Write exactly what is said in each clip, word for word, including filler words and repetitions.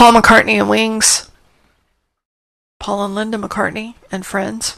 Paul McCartney and Wings. Paul and Linda McCartney and Friends.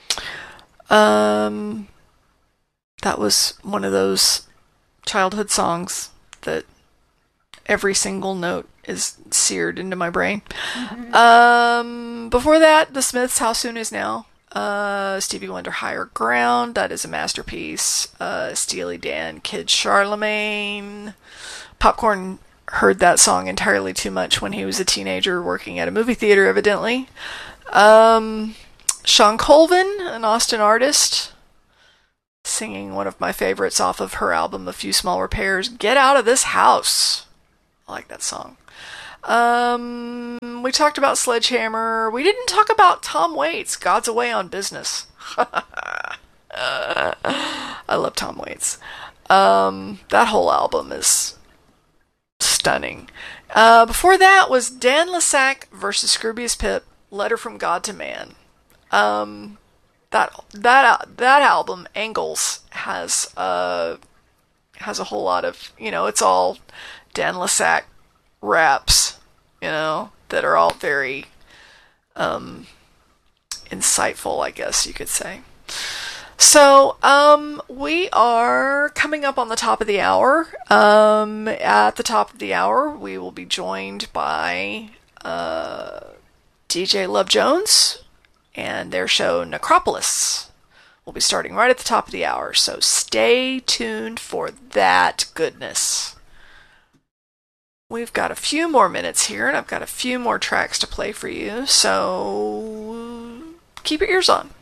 Um, that was one of those childhood songs that every single note is seared into my brain. Mm-hmm. Um, before that, The Smiths, How Soon Is Now. Uh, Stevie Wonder, Higher Ground. That is a masterpiece. Uh, Steely Dan, Kid Charlemagne. Popcorn heard that song entirely too much when he was a teenager working at a movie theater, evidently. Um, Sean Colvin, an Austin artist, singing one of my favorites off of her album, A Few Small Repairs, Get Out of This House. I like that song. Um, we talked about Sledgehammer. We didn't talk about Tom Waits, God's Away on Business. uh, I love Tom Waits. Um, that whole album is stunning. Uh, before that was Dan Lessac versus Scroobius Pip, Letter from God to Man. Um, that that that album, Angles, has uh has a whole lot of, you know, it's all Dan Lessac raps, you know, that are all very um insightful, I guess you could say. So, um, we are coming up on the top of the hour. Um, at the top of the hour, we will be joined by uh, D J Love Jones and their show Necropolis. We'll be starting right at the top of the hour, so stay tuned for that goodness. We've got a few more minutes here, and I've got a few more tracks to play for you, so keep your ears on.